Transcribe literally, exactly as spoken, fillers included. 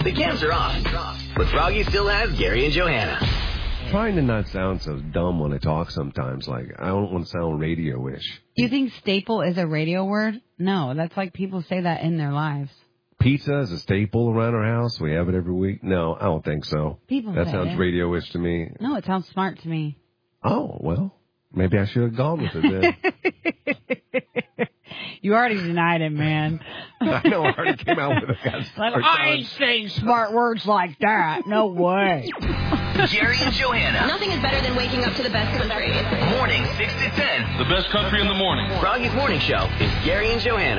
The cams are off, but Froggy still has Gary and Johanna. Trying to not sound so dumb when I talk sometimes. Like, I don't want to sound radio-ish. Do you think staple is a radio word? No, that's like people say that in their lives. Pizza is a staple around our house. We have it every week. No, I don't think so. People That say sounds it. radio-ish to me. No, it sounds smart to me. Oh, well, maybe I should have gone with it then. You already denied it, man. I know, I already came out with it. Like, I ain't saying smart words like that. No way. Gary and Johanna. Nothing is better than waking up to the best country. Morning, six to ten. The best country in the morning. Froggy's Morning Show is Gary and Johanna.